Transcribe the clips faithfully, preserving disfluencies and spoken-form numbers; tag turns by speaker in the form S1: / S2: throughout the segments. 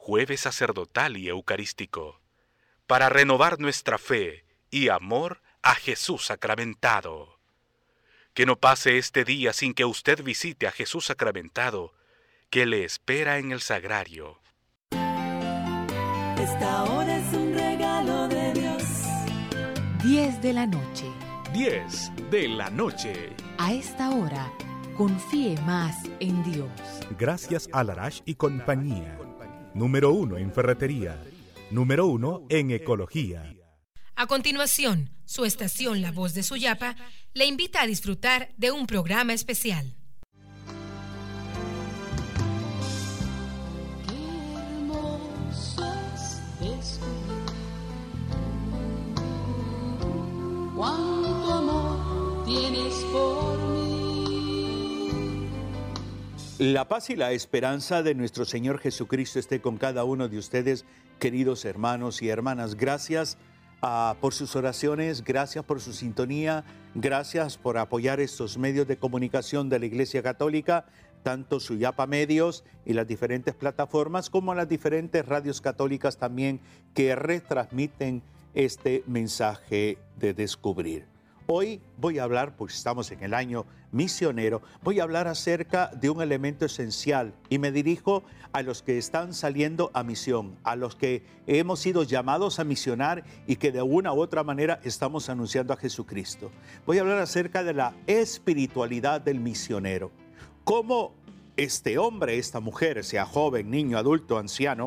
S1: jueves sacerdotal y eucarístico, para renovar nuestra fe y amor a Jesús sacramentado. Que no pase este día sin que usted visite a Jesús sacramentado, que le espera en el sagrario.
S2: Esta hora es un regalo de Dios.
S3: diez de la noche.
S4: diez de la noche.
S3: A esta hora, confíe más en Dios.
S5: Gracias a Larash y compañía. Número uno en ferretería. Número uno en ecología.
S6: A continuación, su estación La Voz de Suyapa le invita a disfrutar de un programa especial.
S2: Qué hermoso es descubrir cuánto amor tienes por mí.
S7: La paz y la esperanza de nuestro Señor Jesucristo esté con cada uno de ustedes, queridos hermanos y hermanas. Gracias uh, por sus oraciones, gracias por su sintonía, gracias por apoyar estos medios de comunicación de la Iglesia Católica, tanto Suyapa Medios y las diferentes plataformas, como las diferentes radios católicas también que retransmiten este mensaje de descubrir. Hoy voy a hablar, pues estamos en el año misionero, voy a hablar acerca de un elemento esencial y me dirijo a los que están saliendo a misión, a los que hemos sido llamados a misionar y que de una u otra manera estamos anunciando a Jesucristo. Voy a hablar acerca de la espiritualidad del misionero. Cómo este hombre, esta mujer, sea joven, niño, adulto, anciano,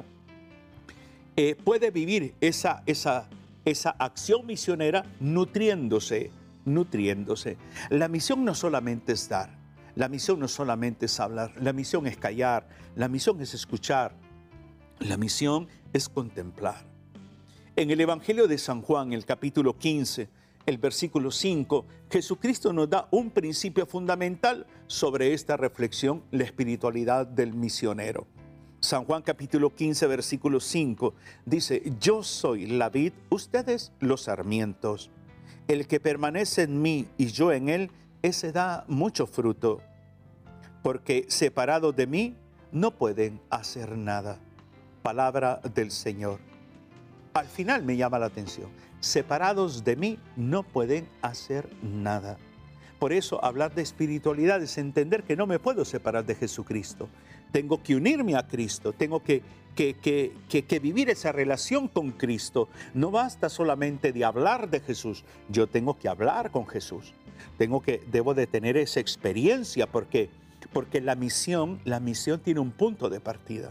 S7: eh, puede vivir esa, esa, esa acción misionera nutriéndose nutriéndose. La misión no solamente es dar, la misión no solamente es hablar, la misión es callar, la misión es escuchar, la misión es contemplar. En el Evangelio de San Juan, el capítulo quince, el versículo cinco, Jesucristo nos da un principio fundamental sobre esta reflexión, la espiritualidad del misionero. San Juan capítulo quince, versículo cinco, dice: yo soy la vid, ustedes los sarmientos. El que permanece en mí y yo en él, ese da mucho fruto, porque separados de mí no pueden hacer nada. Palabra del Señor. Al final me llama la atención. Separados de mí no pueden hacer nada. Por eso hablar de espiritualidad es entender que no me puedo separar de Jesucristo. Tengo que unirme a Cristo, tengo que, que, que, que, que vivir esa relación con Cristo. No basta solamente de hablar de Jesús, yo tengo que hablar con Jesús. Tengo que, debo de tener esa experiencia porque, porque la misión, la misión tiene un punto de partida.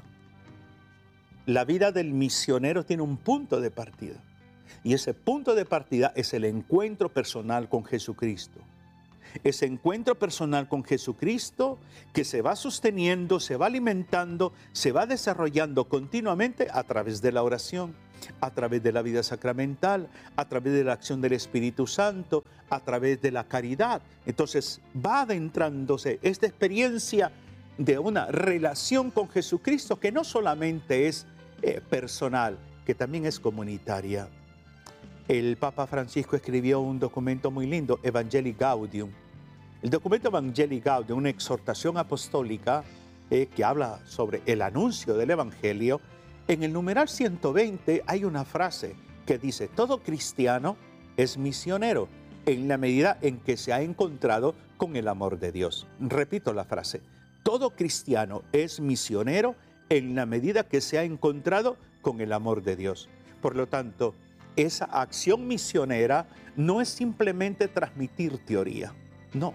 S7: La vida del misionero tiene un punto de partida. Y ese punto de partida es el encuentro personal con Jesucristo. Ese encuentro personal con Jesucristo que se va sosteniendo, se va alimentando, se va desarrollando continuamente a través de la oración, a través de la vida sacramental, a través de la acción del Espíritu Santo, a través de la caridad. Entonces va adentrándose esta experiencia de una relación con Jesucristo que no solamente es eh, personal, que también es comunitaria. El Papa Francisco escribió un documento muy lindo, Evangelii Gaudium. El documento Evangelii Gaudium, una exhortación apostólica eh, que habla sobre el anuncio del Evangelio. En el numeral ciento veinte hay una frase que dice: todo cristiano es misionero en la medida en que se ha encontrado con el amor de Dios. Repito la frase: todo cristiano es misionero en la medida que se ha encontrado con el amor de Dios. Por lo tanto, esa acción misionera no es simplemente transmitir teoría, no,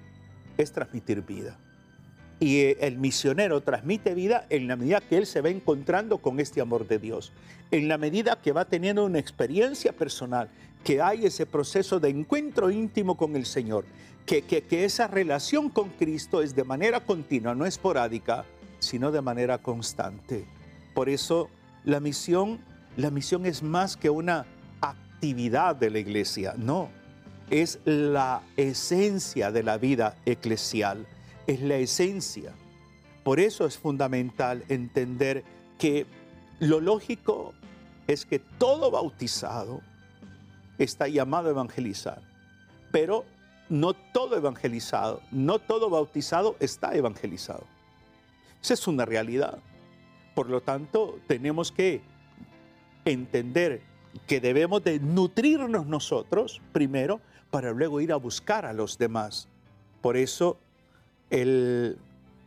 S7: es transmitir vida. Y el misionero transmite vida en la medida que él se va encontrando con este amor de Dios, en la medida que va teniendo una experiencia personal, que hay ese proceso de encuentro íntimo con el Señor, que, que, que esa relación con Cristo es de manera continua, no esporádica, sino de manera constante. Por eso la misión La misión es más que una actividad de la iglesia, no, es la esencia de la vida eclesial, es la esencia. Por eso es fundamental entender que lo lógico es que todo bautizado está llamado a evangelizar, pero no todo evangelizado, no todo bautizado está evangelizado. Esa es una realidad. Por lo tanto, tenemos que entender que debemos de nutrirnos nosotros primero para luego ir a buscar a los demás. Por eso el,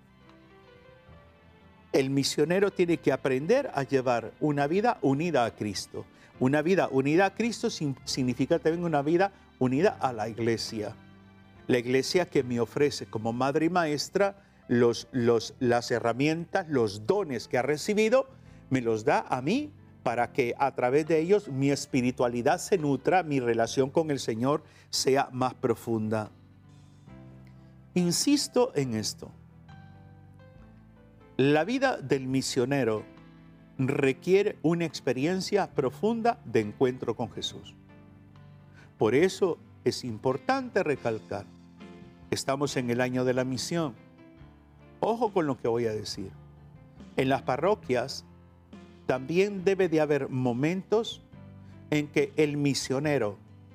S7: el misionero tiene que aprender a llevar una vida unida a Cristo. Una vida unida a Cristo significa también una vida unida a la iglesia. La iglesia que me ofrece como madre y maestra los, los, las herramientas, los dones que ha recibido, me los da a mí para que a través de ellos mi espiritualidad se nutra, mi relación con el Señor sea más profunda. Insisto en esto. La vida del misionero requiere una experiencia profunda de encuentro con Jesús. Por eso es importante recalcar, estamos en el año de la misión. Ojo con lo que voy a decir. En las parroquias también debe de haber momentos en que el misionero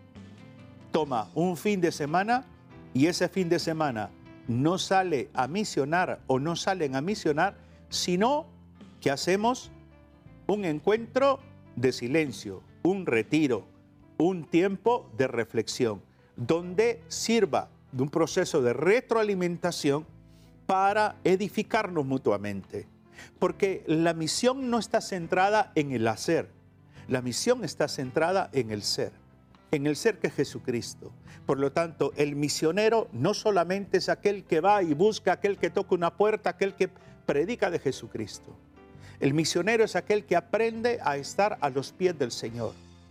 S7: toma un fin de semana y ese fin de semana no sale a misionar o no salen a misionar, sino que hacemos un encuentro de silencio, un retiro, un tiempo de reflexión, donde sirva de un proceso de retroalimentación para edificarnos mutuamente. Porque la misión no está centrada en el hacer, la misión está centrada en el ser, en el ser que es Jesucristo. Por lo tanto, el misionero no solamente es aquel que va y busca, aquel que toca una puerta, aquel que predica de Jesucristo. El misionero es aquel que aprende a estar a los pies del Señor,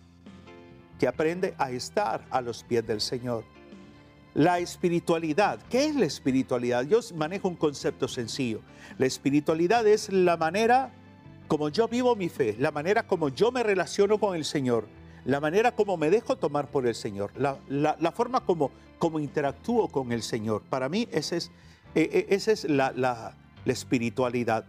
S7: que aprende a estar a los pies del Señor. La espiritualidad, ¿qué es la espiritualidad? Yo manejo un concepto sencillo. La espiritualidad es la manera como yo vivo mi fe, la manera como yo me relaciono con el Señor, la manera como me dejo tomar por el Señor, la, la, la forma como, como interactúo con el Señor. Para mí esa es, eh, esa es la, la, la espiritualidad.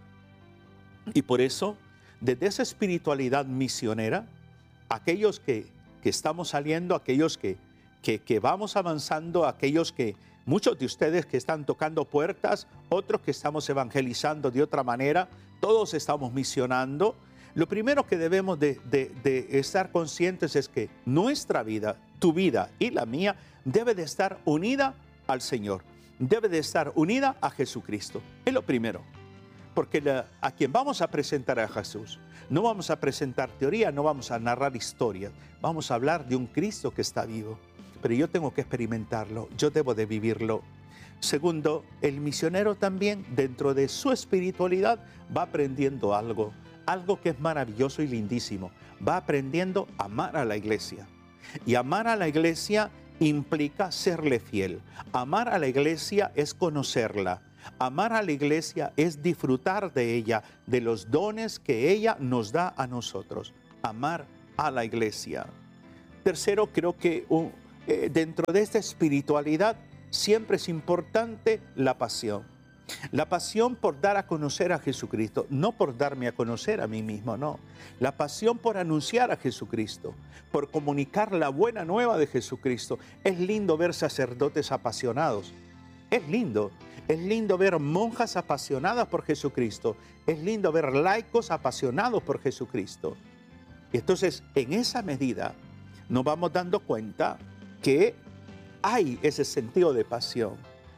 S7: Y por eso, desde esa espiritualidad misionera, aquellos que, que estamos saliendo, aquellos que Que, que vamos avanzando, aquellos que, muchos de ustedes que están tocando puertas, otros que estamos evangelizando de otra manera, todos estamos misionando. Lo primero que debemos de, de, de estar conscientes es que nuestra vida, tu vida y la mía, debe de estar unida al Señor, debe de estar unida a Jesucristo. Es lo primero, porque la, a quien vamos a presentar a Jesús, no vamos a presentar teoría, no vamos a narrar historias, vamos a hablar de un Cristo que está vivo. Pero yo tengo que experimentarlo, yo debo de vivirlo. Segundo, el misionero también dentro de su espiritualidad va aprendiendo algo, algo que es maravilloso y lindísimo. Va aprendiendo a amar a la iglesia. Y amar a la iglesia implica serle fiel. Amar a la iglesia es conocerla. Amar a la iglesia es disfrutar de ella, de los dones que ella nos da a nosotros. Amar a la iglesia. Tercero, creo que un, Eh, dentro de esta espiritualidad siempre es importante la pasión. La pasión por dar a conocer a Jesucristo, no por darme a conocer a mí mismo, no. La pasión por anunciar a Jesucristo, por comunicar la buena nueva de Jesucristo. Es lindo ver sacerdotes apasionados. Es lindo. Es lindo ver monjas apasionadas por Jesucristo. Es lindo ver laicos apasionados por Jesucristo. Y entonces, en esa medida, nos vamos dando cuenta que hay ese sentido de pasión.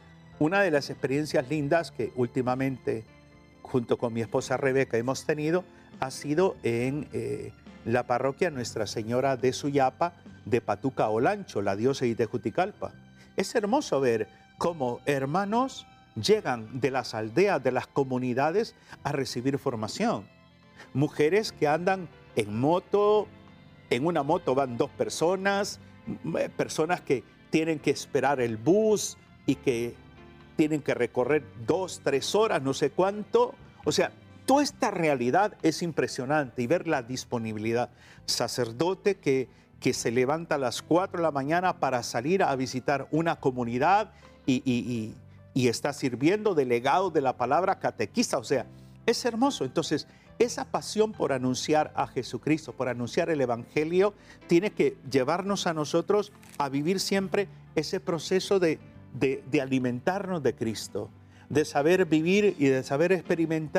S7: Una de las experiencias lindas que últimamente, junto con mi esposa Rebeca, hemos tenido, ha sido en eh, la parroquia Nuestra Señora de Suyapa de Patuca Olancho, la diócesis de Juticalpa. Es hermoso ver cómo hermanos llegan de las aldeas, de las comunidades, a recibir formación. Mujeres que andan en moto, en una moto van dos personas, personas que tienen que esperar el bus y que tienen que recorrer dos, tres horas, no sé cuánto. O sea, toda esta realidad es impresionante y ver la disponibilidad. Sacerdote que, que se levanta a las cuatro de la mañana para salir a visitar una comunidad y, y, y, y está sirviendo delegado de la palabra catequista. O sea, es hermoso. Entonces, esa pasión por anunciar a Jesucristo, por anunciar el Evangelio, tiene que llevarnos a nosotros a vivir siempre ese proceso de, de, de alimentarnos de Cristo, de saber vivir y de saber experimentar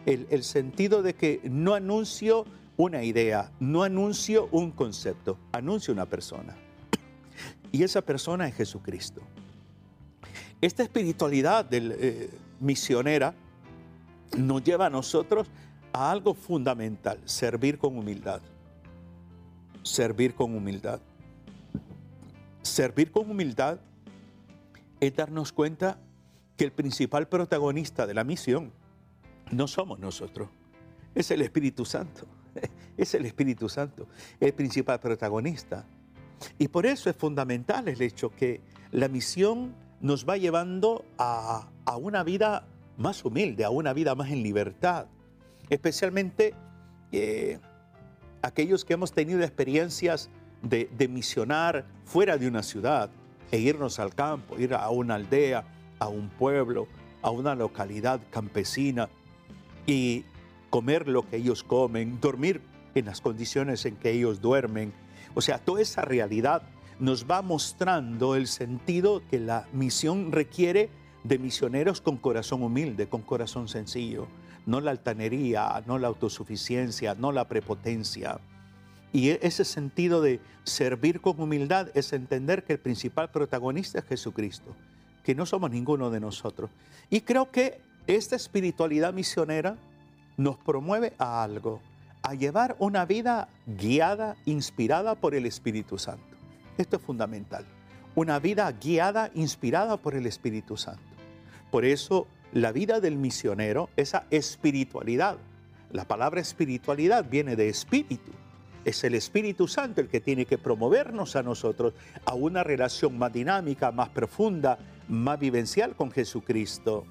S7: el, el sentido de que no anuncio una idea, no anuncio un concepto, anuncio una persona. Y esa persona es Jesucristo. Esta espiritualidad del, eh, misionera nos lleva a nosotros a algo fundamental: servir con humildad. Servir con humildad. Servir con humildad es darnos cuenta que el principal protagonista de la misión no somos nosotros, es el Espíritu Santo. Es el Espíritu Santo, el principal protagonista. Y por eso es fundamental el hecho que la misión nos va llevando a, a una vida más humilde, a una vida más en libertad. Especialmente eh, aquellos que hemos tenido experiencias de, de misionar fuera de una ciudad e irnos al campo, ir a una aldea, a un pueblo, a una localidad campesina y comer lo que ellos comen, dormir en las condiciones en que ellos duermen. O sea, toda esa realidad nos va mostrando el sentido que la misión requiere de misioneros con corazón humilde, con corazón sencillo. No la altanería, no la autosuficiencia, no la prepotencia. Y ese sentido de servir con humildad es entender que el principal protagonista es Jesucristo, que no somos ninguno de nosotros. Y creo que esta espiritualidad misionera nos promueve a algo, a llevar una vida guiada, inspirada por el Espíritu Santo. Esto es fundamental. Una vida guiada, inspirada por el Espíritu Santo. Por eso la vida del misionero, esa espiritualidad, la palabra espiritualidad viene de espíritu. Es el Espíritu Santo el que tiene que promovernos a nosotros a una relación más dinámica, más profunda, más vivencial con Jesucristo.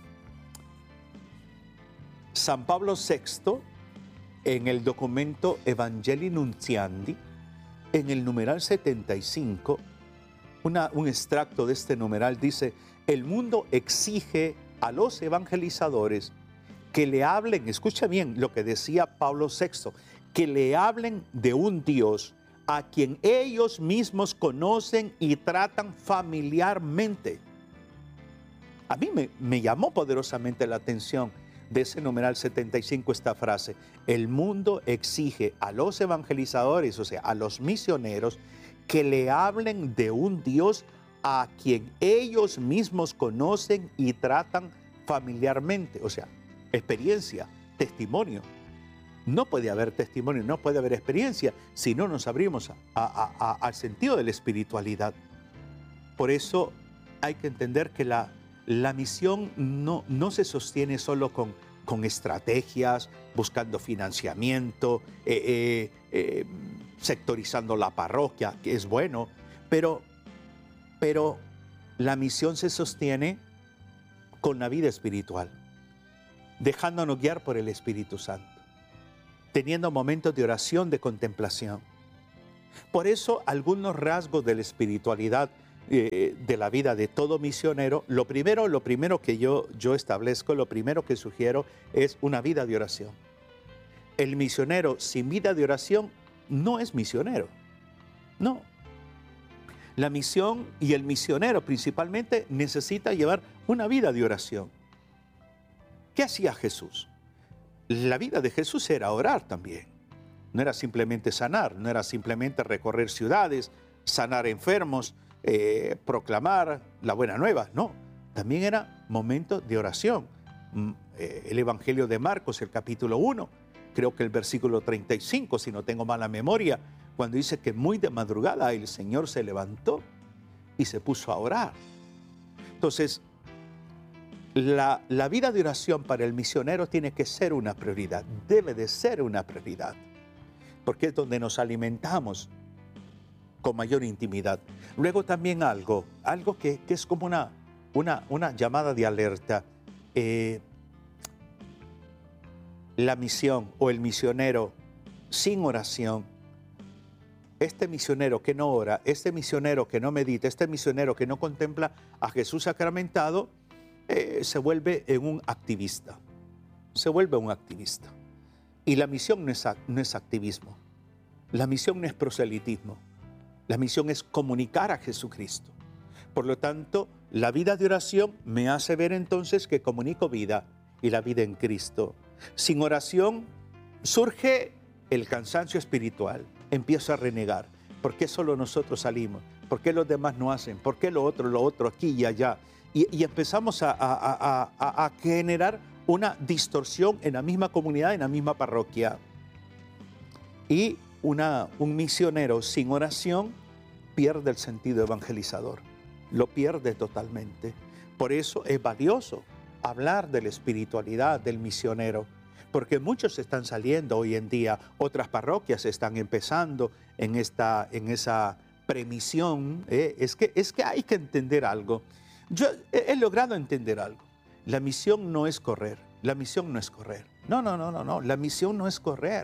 S7: San Pablo sexto, en el documento Evangelii Nuntiandi, en el numeral setenta y cinco, una, un extracto de este numeral dice: el mundo exige a los evangelizadores que le hablen, escucha bien lo que decía Pablo sexto, que le hablen de un Dios a quien ellos mismos conocen y tratan familiarmente. A mí me, me llamó poderosamente la atención de ese numeral setenta y cinco esta frase: el mundo exige a los evangelizadores, o sea, a los misioneros, que le hablen de un Dios a quien ellos mismos conocen y tratan familiarmente. O sea, experiencia, testimonio. No puede haber testimonio, no puede haber experiencia si no nos abrimos a, a, a, al sentido de la espiritualidad. Por eso hay que entender que la, la misión no, no se sostiene solo con, con estrategias, buscando financiamiento, eh, eh, eh, sectorizando la parroquia, que es bueno, pero, pero la misión se sostiene con la vida espiritual, dejándonos guiar por el Espíritu Santo, teniendo momentos de oración, de contemplación. Por eso, algunos rasgos de la espiritualidad eh, de la vida de todo misionero, lo primero, lo primero que yo, yo establezco, lo primero que sugiero es una vida de oración. El misionero sin vida de oración no es misionero. No. La misión y el misionero principalmente necesita llevar una vida de oración. ¿Qué hacía Jesús? La vida de Jesús era orar también. No era simplemente sanar, no era simplemente recorrer ciudades, sanar enfermos, eh, proclamar la buena nueva. No, también era momento de oración. El Evangelio de Marcos, el capítulo uno, creo que el versículo treinta y cinco, si no tengo mala memoria, cuando dice que muy de madrugada el Señor se levantó y se puso a orar. Entonces, La, la vida de oración para el misionero tiene que ser una prioridad, debe de ser una prioridad, porque es donde nos alimentamos con mayor intimidad. Luego también algo, algo que, que es como una, una, una llamada de alerta. Eh, la misión o el misionero sin oración, este misionero que no ora, este misionero que no medita, este misionero que no contempla a Jesús sacramentado, Eh, se vuelve en un activista, se vuelve un activista. Y la misión no es, no es activismo, la misión no es proselitismo, la misión es comunicar a Jesucristo. Por lo tanto, la vida de oración me hace ver entonces que comunico vida y la vida en Cristo. Sin oración surge el cansancio espiritual. Empiezo a renegar. ¿Por qué solo nosotros salimos? ¿Por qué los demás no hacen? ¿Por qué lo otro, lo otro, aquí y allá? Y, y empezamos a, a, a, a, a generar una distorsión en la misma comunidad, en la misma parroquia. Y una, un misionero sin oración pierde el sentido evangelizador. Lo pierde totalmente. Por eso es valioso hablar de la espiritualidad del misionero, porque muchos están saliendo hoy en día, otras parroquias están empezando en, esta, en esa premisión. ¿eh? Es que, es que hay que entender algo. Yo he, he logrado entender algo. La misión no es correr, la misión no es correr. No, no, no, no, no, la misión no es correr.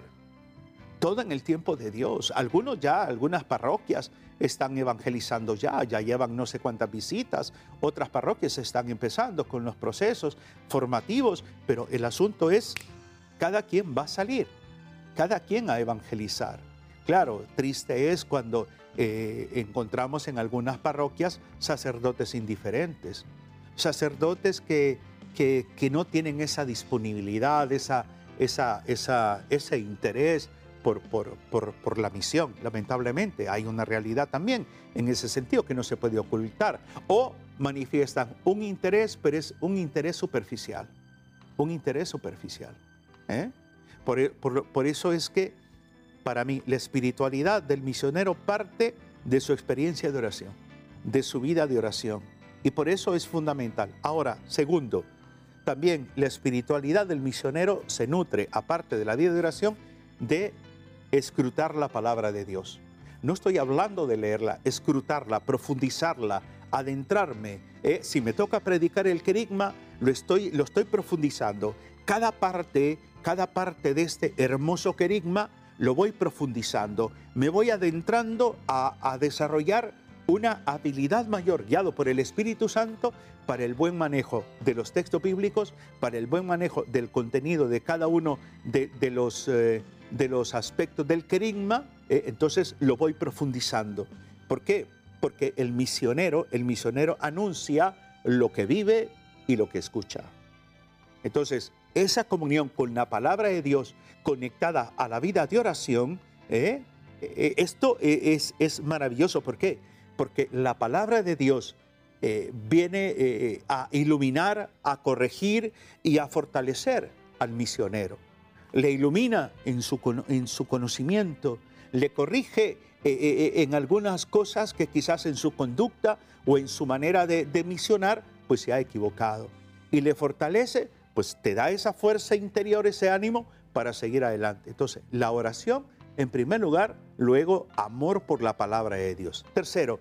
S7: Todo en el tiempo de Dios. Algunos ya, algunas parroquias están evangelizando ya, ya llevan no sé cuántas visitas. Otras parroquias están empezando con los procesos formativos, pero el asunto es, cada quien va a salir, cada quien a evangelizar. Claro, triste es cuando eh, encontramos en algunas parroquias sacerdotes indiferentes, sacerdotes que, que, que no tienen esa disponibilidad, esa, esa, esa, ese interés por, por, por, por la misión. Lamentablemente hay una realidad también en ese sentido que no se puede ocultar. O manifiestan un interés, pero es un interés superficial, un interés superficial. ¿Eh? Por, por, por eso es que para mí la espiritualidad del misionero parte de su experiencia de oración, de su vida de oración, y por eso es fundamental. Ahora, segundo, también la espiritualidad del misionero se nutre, aparte de la vida de oración, de escrutar la palabra de Dios. No estoy hablando de leerla, escrutarla, profundizarla, adentrarme. ¿eh? Si me toca predicar el querigma, lo estoy, lo estoy profundizando. Cada parte, cada parte de este hermoso querigma lo voy profundizando. Me voy adentrando a, a desarrollar una habilidad mayor, guiado por el Espíritu Santo, para el buen manejo de los textos bíblicos, para el buen manejo del contenido de cada uno de, de, los, eh, de los aspectos del querigma. Eh, entonces lo voy profundizando. ¿Por qué? Porque el misionero, el misionero anuncia lo que vive y lo que escucha. Entonces, esa comunión con la palabra de Dios conectada a la vida de oración, ¿eh? Eh, esto es, es maravilloso. ¿Por qué? Porque la palabra de Dios eh, viene eh, a iluminar, a corregir y a fortalecer al misionero. Le ilumina en su, en su conocimiento, le corrige eh, eh, en algunas cosas que quizás en su conducta o en su manera de, de misionar pues se ha equivocado. Y le fortalece, pues te da esa fuerza interior, ese ánimo para seguir adelante. Entonces, la oración en primer lugar, luego amor por la palabra de Dios. Tercero,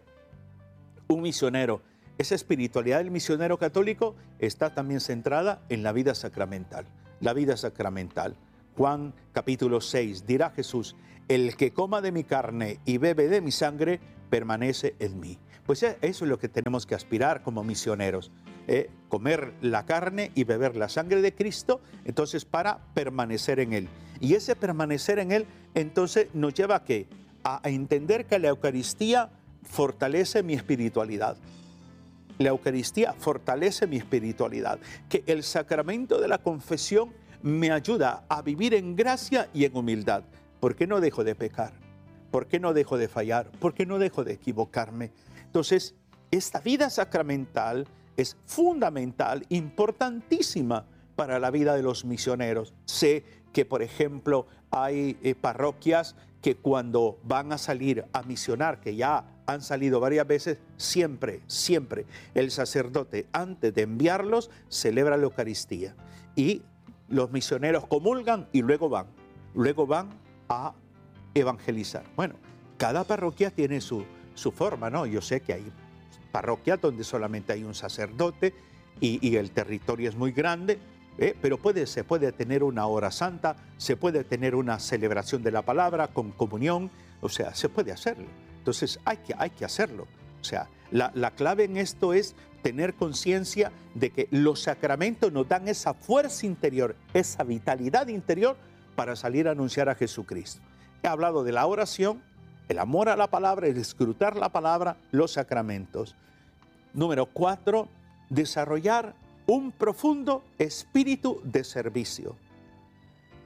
S7: un misionero. Esa espiritualidad del misionero católico está también centrada en la vida sacramental. La vida sacramental. Juan capítulo seis, dirá Jesús, el que coma de mi carne y bebe de mi sangre, permanece en mí. Pues eso es lo que tenemos que aspirar como misioneros. Eh, comer la carne y beber la sangre de Cristo, entonces para permanecer en Él. Y ese permanecer en Él, entonces nos lleva a ¿qué? A entender que la Eucaristía fortalece mi espiritualidad. La Eucaristía fortalece mi espiritualidad. Que el sacramento de la confesión me ayuda a vivir en gracia y en humildad. ¿Por qué no dejo de pecar? ¿Por qué no dejo de fallar? ¿Por qué no dejo de equivocarme? Entonces, esta vida sacramental es fundamental, importantísima para la vida de los misioneros. Sé que, por ejemplo, hay eh, parroquias que cuando van a salir a misionar, que ya han salido varias veces, siempre, siempre el sacerdote, antes de enviarlos, celebra la Eucaristía. Y los misioneros comulgan y luego van, luego van a evangelizar. Bueno, cada parroquia tiene su, su forma, ¿no? Yo sé que hay parroquias donde solamente hay un sacerdote y, y el territorio es muy grande, ¿eh? pero puede, se puede tener una hora santa, se puede tener una celebración de la palabra con comunión, o sea, se puede hacerlo. Entonces hay que, hay que hacerlo. O sea, la, la clave en esto es tener conciencia de que los sacramentos nos dan esa fuerza interior, esa vitalidad interior para salir a anunciar a Jesucristo. He hablado de la oración, el amor a la palabra, el escrutar la palabra, los sacramentos. Número cuatro, desarrollar un profundo espíritu de servicio.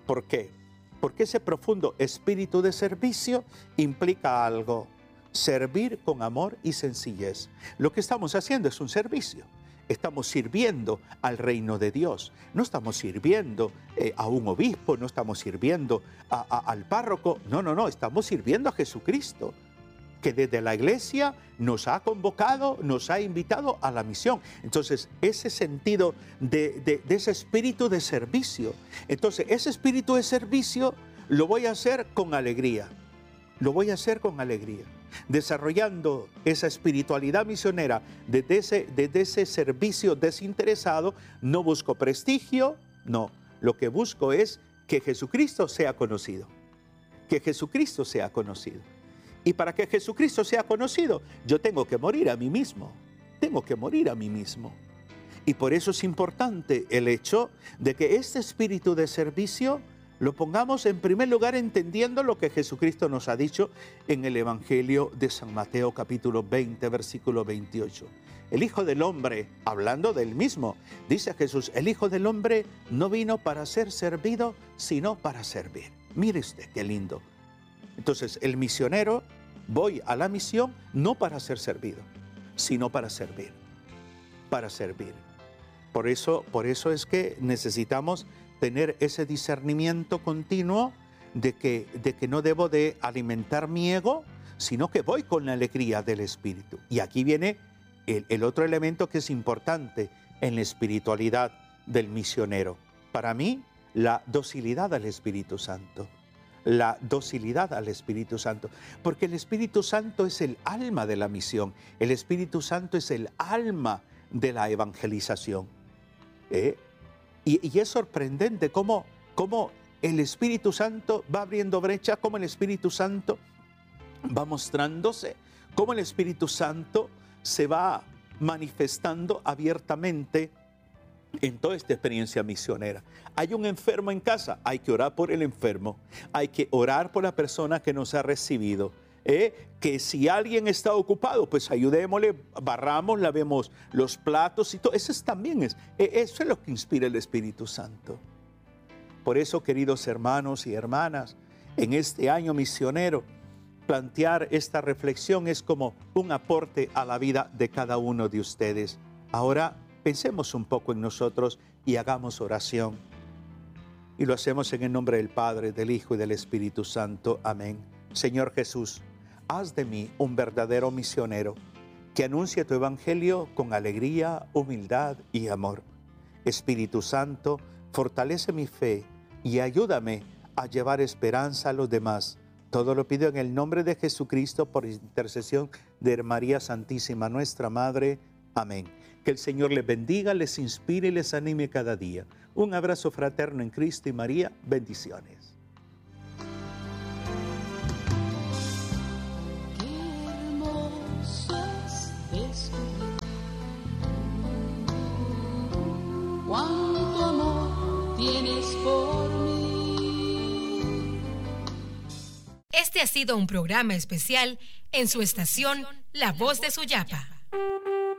S7: ¿Por qué? Porque ese profundo espíritu de servicio implica algo: servir con amor y sencillez. Lo que estamos haciendo es un servicio. Estamos sirviendo al reino de Dios. No estamos sirviendo eh, a un obispo, no estamos sirviendo a, a, al párroco. No, no, no, estamos sirviendo a Jesucristo, que desde la iglesia nos ha convocado, nos ha invitado a la misión. Entonces, ese sentido de, de, de ese espíritu de servicio. Entonces, ese espíritu de servicio lo voy a hacer con alegría. Lo voy a hacer con alegría, desarrollando esa espiritualidad misionera desde ese, desde ese servicio desinteresado. No busco prestigio, no. Lo que busco es que Jesucristo sea conocido, que Jesucristo sea conocido. Y para que Jesucristo sea conocido, yo tengo que morir a mí mismo, tengo que morir a mí mismo. Y por eso es importante el hecho de que este espíritu de servicio lo pongamos en primer lugar entendiendo lo que Jesucristo nos ha dicho en el Evangelio de San Mateo capítulo veinte, versículo veintiocho. El Hijo del Hombre, hablando del mismo, dice Jesús, el Hijo del Hombre no vino para ser servido, sino para servir. Mire usted qué lindo. Entonces, el misionero, voy a la misión no para ser servido, sino para servir, para servir. Por eso, por eso es que necesitamos tener ese discernimiento continuo de que, de que no debo de alimentar mi ego, sino que voy con la alegría del Espíritu. Y aquí viene el, el otro elemento que es importante en la espiritualidad del misionero. Para mí, la docilidad al Espíritu Santo. La docilidad al Espíritu Santo. Porque el Espíritu Santo es el alma de la misión. El Espíritu Santo es el alma de la evangelización. ¿Eh? Y, y es sorprendente cómo, cómo el Espíritu Santo va abriendo brecha, cómo el Espíritu Santo va mostrándose, cómo el Espíritu Santo se va manifestando abiertamente en toda esta experiencia misionera. Hay un enfermo en casa, hay que orar por el enfermo, hay que orar por la persona que nos ha recibido. ¿Eh? Que si alguien está ocupado, pues ayudémosle, barramos, lavemos los platos y todo. Eso es, también es, eso es lo que inspira el Espíritu Santo. Por eso, queridos hermanos y hermanas, en este año misionero, plantear esta reflexión es como un aporte a la vida de cada uno de ustedes. Ahora, pensemos un poco en nosotros y hagamos oración. Y lo hacemos en el nombre del Padre, del Hijo y del Espíritu Santo. Amén. Señor Jesús, haz de mí un verdadero misionero que anuncie tu evangelio con alegría, humildad y amor. Espíritu Santo, fortalece mi fe y ayúdame a llevar esperanza a los demás. Todo lo pido en el nombre de Jesucristo por intercesión de María Santísima, nuestra Madre. Amén. Que el Señor les bendiga, les inspire y les anime cada día. Un abrazo fraterno en Cristo y María. Bendiciones.
S2: Cuánto amor tienes por mí.
S6: Este ha sido un programa especial en su estación La Voz de Suyapa.